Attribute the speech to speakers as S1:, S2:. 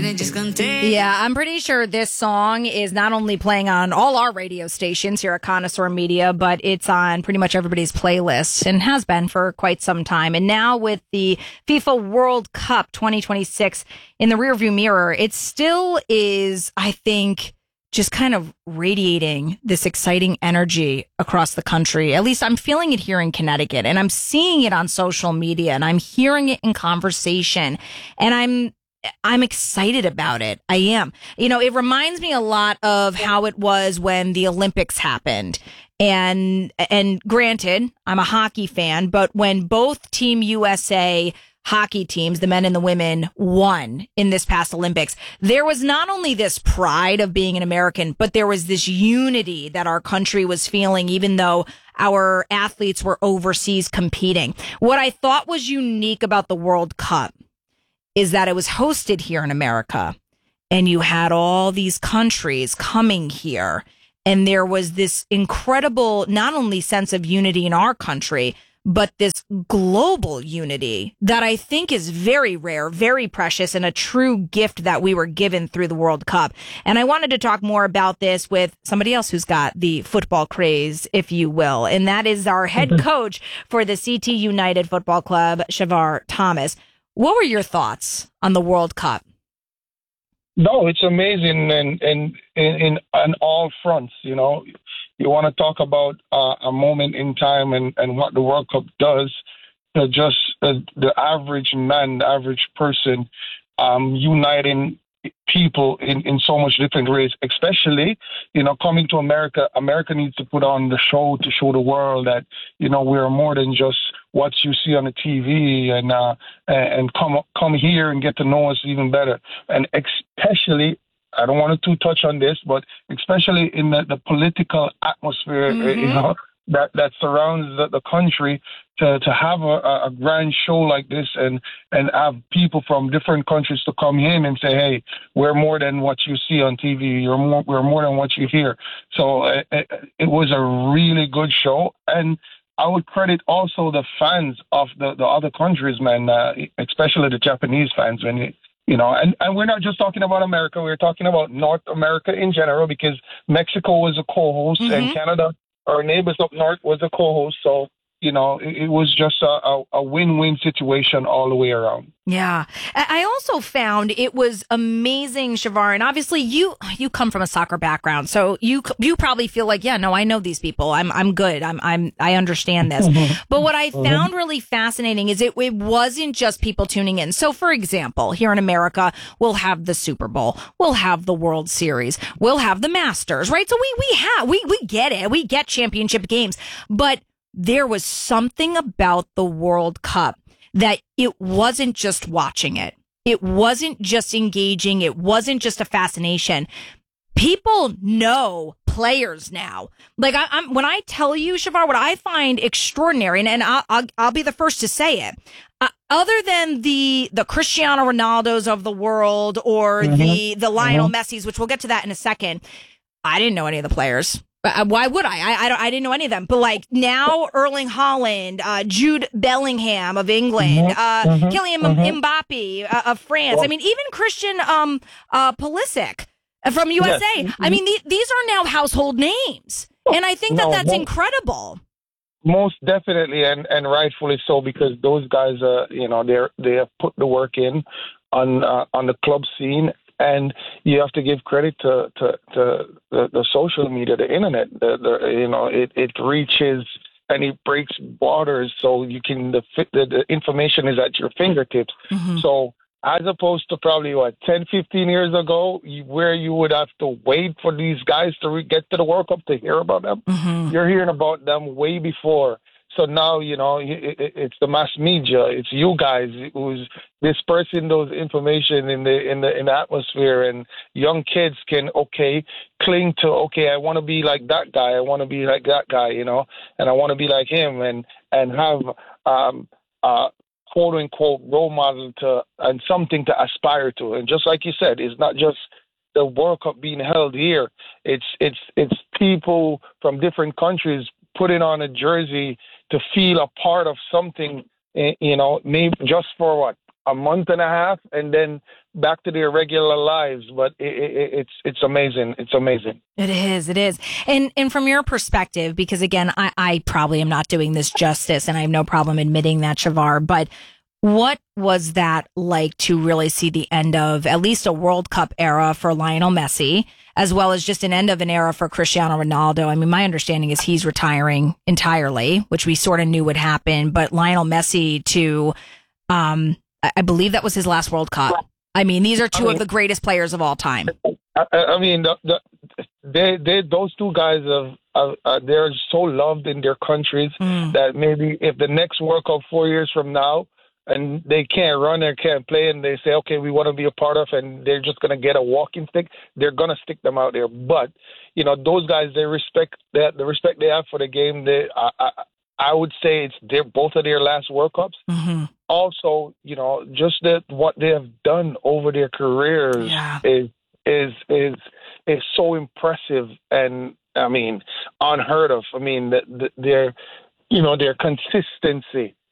S1: Yeah, I'm pretty sure this song is not only playing on all our radio stations here at Connoisseur Media, but it's on pretty much everybody's playlist and has been for quite some time. And now with the FIFA World Cup 2026 in the rearview mirror, it still is, I think, just kind of radiating this exciting energy across the country. At least I'm feeling it here in Connecticut, and I'm seeing it on social media, and I'm hearing it in conversation, and I'm excited about it. I am. You know, it reminds me a lot of how it was when the Olympics happened. And granted, I'm a hockey fan, but when both Team USA hockey teams, the men and the women, won in this past Olympics, there was not only this pride of being an American, but there was this unity that our country was feeling, even though our athletes were overseas competing. What I thought was unique about the World Cup is that it was hosted here in America, and you had all these countries coming here, and there was this incredible, not only sense of unity in our country, but this global unity that I think is very rare, very precious, and a true gift that we were given through the World Cup. And I wanted to talk more about this with somebody else who's got the football craze, if you will, and that is our head coach for the CT United Football Club, Shavar Thomas. What were your thoughts on the World Cup?
S2: No, it's amazing, and in on all fronts. You know, you want to talk about a moment in time and what the World Cup does to just the average man, the average person, uniting people in so much different ways, especially, you know, coming to America. America needs to put on the show to show the world that, you know, we're more than just what you see on the TV, and come here and get to know us even better. And especially, I don't want to touch on this, but especially in the political atmosphere, you know, that surrounds the country, to have a grand show like this and have people from different countries to come in and say, hey, we're more than what you see on TV. We're more than what you hear. So it was a really good show. And I would credit also the fans of the other countries, man, especially the Japanese fans. You know, and we're not just talking about America. We're talking about North America in general, because Mexico was a co-host and Canada, our neighbors up north, was a co-host. So, you know, it was just a win-win situation all the way around.
S1: Yeah. I also found it was amazing, Shavar, and obviously you come from a soccer background, so you probably feel like, yeah, no, I know these people. I'm good. I understand this. But what I found really fascinating is it wasn't just people tuning in. So for example, here in America, we'll have the Super Bowl, we'll have the World Series, we'll have the Masters, right? So we get it. We get championship games, but there was something about the World Cup that it wasn't just watching it. It wasn't just engaging. It wasn't just a fascination. People know players now. Like when I tell you, Shavar, what I find extraordinary, and I'll be the first to say it. Other than the Cristiano Ronaldos of the world or the Lionel Messis, which we'll get to that in a second, I didn't know any of the players. Why would I didn't know any of them. But like now, Erling Haaland, Jude Bellingham of England, Kylian Mbappe of France. I mean, even Christian Pulisic from USA. Yes. I mean, these are now household names, and I think that's incredible.
S2: Most definitely, and rightfully so, because those guys, you know, they have put the work in on the club scene. And you have to give credit to the social media, the internet. You know, it reaches and it breaks borders, so you can the information is at your fingertips. So as opposed to probably 10, 15 years ago, where you would have to wait for these guys to get to the World Cup to hear about them, you're hearing about them way before. So now, you know, it's the mass media. It's you guys who's dispersing those information in the atmosphere, and young kids can cling to I want to be like that guy. I want to be like that guy, you know, and I want to be like him, and have quote unquote role model and something to aspire to. And just like you said, it's not just the World Cup being held here. It's people from different countries putting on a jersey to feel a part of something, you know, maybe just for a month and a half, and then back to their regular lives. But it's amazing. It's amazing.
S1: It is. It is. And from your perspective, because again, I probably am not doing this justice, and I have no problem admitting that, Shavar, but what was that like to really see the end of at least a World Cup era for Lionel Messi, as well as just an end of an era for Cristiano Ronaldo? I mean, my understanding is he's retiring entirely, which we sort of knew would happen, but Lionel Messi to, I believe that was his last World Cup. I mean, these are two of the greatest players of all time.
S2: I mean, those two guys they're so loved in their countries that maybe if the next World Cup 4 years from now, and they can't run or can't play, and they say, okay, we want to be a part of, and they're just going to get a walking stick, they're going to stick them out there. But, you know, those guys, the respect they have for the game, I would say it's both of their last World Cups. Mm-hmm. Also, you know, just what they have done over their careers is so impressive, and, I mean, unheard of. I mean, their consistency